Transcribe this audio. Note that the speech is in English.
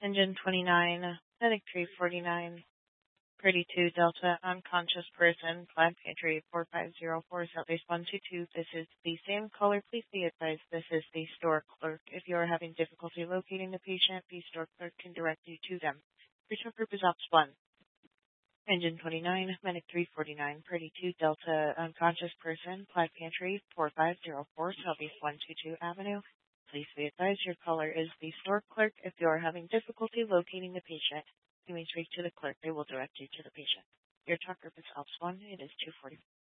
Engine 29, Medic 349, Pretty 2 Delta, unconscious person, Plant Pantry 4504, Southeast 122. This is the same caller. Please be advised this is the store clerk. If you are having difficulty locating the patient, the store clerk can direct you to them. Return group is Ops 1. Engine 29, Medic 349, Pretty 2 Delta, unconscious person, Plant Pantry 4504, Southeast 122 Avenue. Please be advised your caller is the store clerk. If you are having difficulty locating the patient, you may speak to the clerk. They will direct you to the patient. Your talk group is Ops 1. It is 2:40.